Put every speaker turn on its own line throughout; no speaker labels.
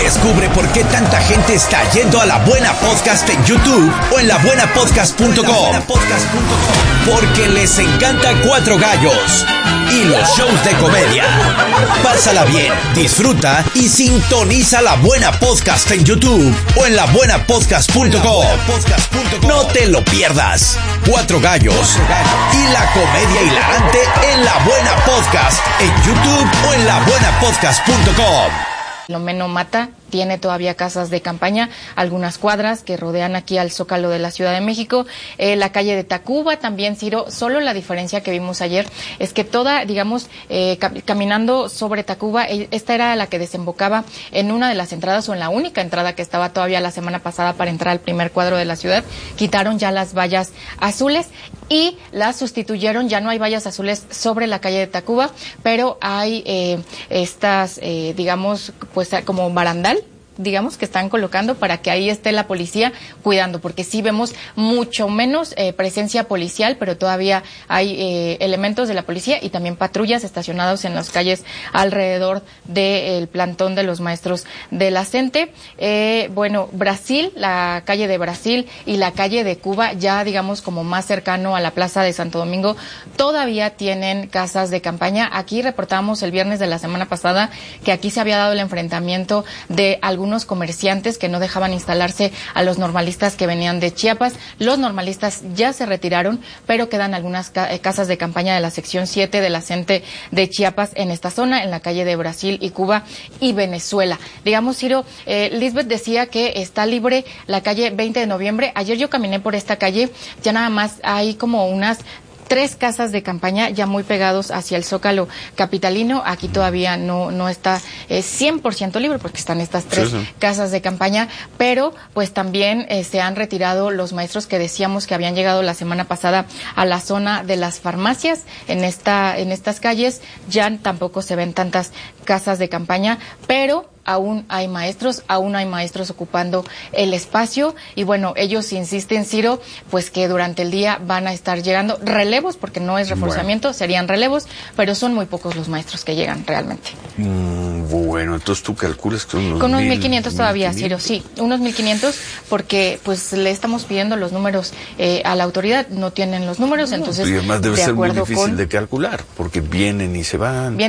Descubre por qué tanta gente está yendo a La Buena Podcast en YouTube o en labuenapodcast.com. Porque les encanta Cuatro Gallos y los shows de comedia. Pásala bien, disfruta y sintoniza La Buena Podcast en YouTube o en labuenapodcast.com. No te lo pierdas. Cuatro Gallos y la comedia hilarante en La Buena Podcast en YouTube o en labuenapodcast.com.
Filomeno Mata tiene todavía casas de campaña, algunas cuadras que rodean aquí al Zócalo de la Ciudad de México, la calle de Tacuba también, Ciro. Solo la diferencia que vimos ayer es que toda, digamos, caminando sobre Tacuba, esta era la que desembocaba en una de las entradas o en la única entrada que estaba todavía la semana pasada para entrar al primer cuadro de la ciudad. Quitaron ya las vallas azules y las sustituyeron, ya no hay vallas azules sobre la calle de Tacuba, pero hay estas, digamos, pues como barandal, digamos, que están colocando para que ahí esté la policía cuidando, porque sí vemos mucho menos presencia policial, pero todavía hay elementos de la policía y también patrullas estacionados en las calles alrededor del plantón de los maestros de la CENTE. Bueno, Brasil, la calle de Brasil y la calle de Cuba, ya digamos como más cercano a la Plaza de Santo Domingo, todavía tienen casas de campaña. Aquí reportábamos el viernes de la semana pasada que aquí se había dado el enfrentamiento de algunos comerciantes que no dejaban instalarse a los normalistas que venían de Chiapas. Los normalistas ya se retiraron, pero quedan algunas casas de campaña de la sección 7 de la CENTE de Chiapas en esta zona, en la calle de Brasil y Cuba y Venezuela. Digamos, Ciro, Lisbeth decía que está libre la calle 20 de noviembre. Ayer yo caminé por esta calle, ya nada más hay como unas 3 casas de campaña ya muy pegados hacia el Zócalo capitalino. Aquí todavía no está 100% libre porque están estas 3 casas de campaña, pero pues también se han retirado los maestros que decíamos que habían llegado la semana pasada a la zona de las farmacias. En estas calles ya tampoco se ven tantas casas de campaña, pero aún hay maestros ocupando el espacio y bueno, ellos insisten, Ciro, pues que durante el día van a estar llegando relevos, porque no es reforzamiento, serían relevos, pero son muy pocos los maestros que llegan realmente.
Bueno, entonces tú calculas que unos
con unos 1,500 todavía, Ciro, sí, unos 1,500, porque pues le estamos pidiendo los números a la autoridad, no tienen los números, entonces
y además debe
de
ser muy
acuerdo
difícil de calcular, porque vienen y se van.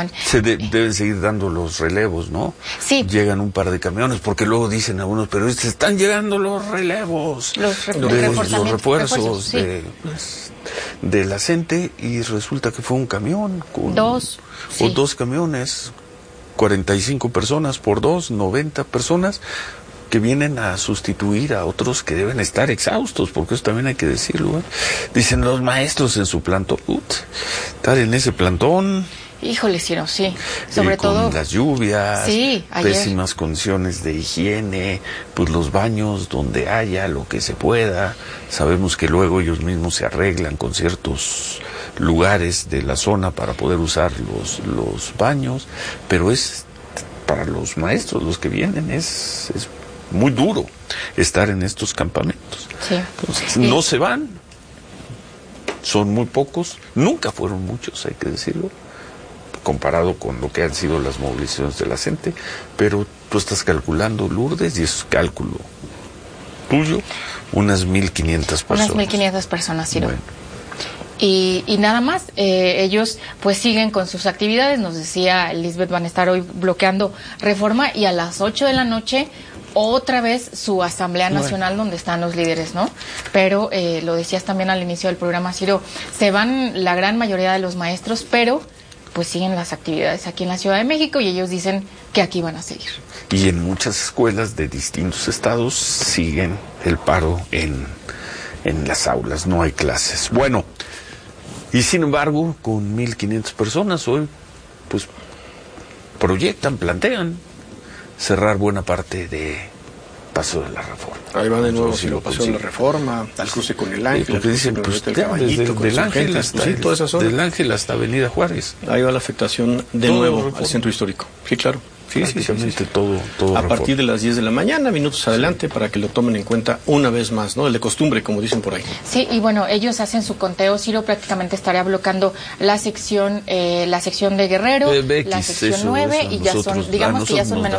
Deben seguir dando los relevos, ¿no?
Sí.
Llegan un par de camiones, porque luego dicen algunos periodistas, están llegando los relevos, los refuerzos
sí,
de la CENTE, y resulta que fue un camión con
2
o 2 camiones, 45 personas por 2, 90 personas que vienen a sustituir a otros que deben estar exhaustos, porque eso también hay que decirlo, ¿eh? Dicen los maestros en su plantón, estar en ese plantón.
Híjole, Ciro, sí. Sobre todo
con las lluvias,
sí,
pésimas condiciones de higiene, pues los baños donde haya lo que se pueda. Sabemos que luego ellos mismos se arreglan con ciertos lugares de la zona para poder usar los baños, pero es para los maestros, los que vienen, es muy duro estar en estos campamentos.
Sí.
Entonces, no se van, son muy pocos, nunca fueron muchos, hay que decirlo, comparado con lo que han sido las movilizaciones de la CENTE, pero tú estás calculando, Lourdes, y es cálculo tuyo, unas 1,500 personas.
Unas 1,500 personas, Ciro.
Bueno.
Y nada más, ellos pues siguen con sus actividades. Nos decía Lisbeth, van a estar hoy bloqueando Reforma y a las 8 de la noche otra vez su Asamblea Nacional, donde están los líderes, ¿no? Pero lo decías también al inicio del programa, Ciro, se van la gran mayoría de los maestros, pero pues siguen las actividades aquí en la Ciudad de México y ellos dicen que aquí van a seguir.
Y en muchas escuelas de distintos estados siguen el paro en las aulas, no hay clases. Bueno, y sin embargo, con 1,500 personas hoy, pues plantean cerrar buena parte de Paso de la Reforma.
Ahí va de nuevo, si lo Paso de la Reforma, al cruce con el Ángel.
Porque dicen, pues
el Caballito,
del Ángel hasta,
sí, toda esa zona.
Del Ángel hasta Avenida Juárez.
Ahí va la afectación de nuevo al centro histórico. Sí, claro.
Sí, prácticamente todo
a partir de las 10 de la mañana, minutos adelante, para que lo tomen en cuenta una vez más, ¿no? El de costumbre, como dicen por ahí.
Sí, y bueno, ellos hacen su conteo. Ciro prácticamente estaría bloqueando la sección de Guerrero, la sección 9, y ya son, digamos que ya son menos